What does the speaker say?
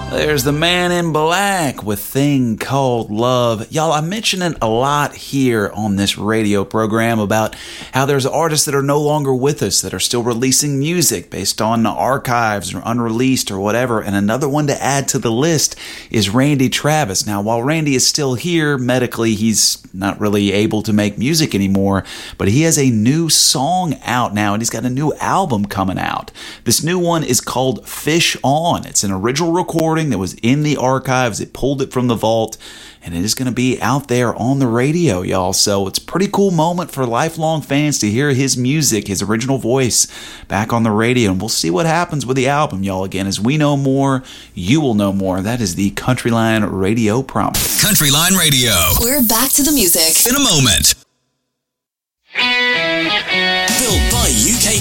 There's the Man in Black with Thing Called Love. Y'all, I mention it a lot here on this radio program about how there's artists that are no longer with us that are still releasing music based on archives or unreleased or whatever. And another one to add to the list is Randy Travis. Now, while Randy is still here, medically, he's not really able to make music anymore, but he has a new song out now and he's got a new album coming out. This new one is called Fish On. It's an original recording that was in the archives. It pulled it from the vault, and it is going to be out there on the radio, y'all. So it's a pretty cool moment for lifelong fans to hear his music, his original voice, back on the radio. And we'll see what happens with the album, y'all. Again, as we know more, you will know more. That is the Countryline Radio Promise. Countryline Radio. We're back to the music In a moment. built by UK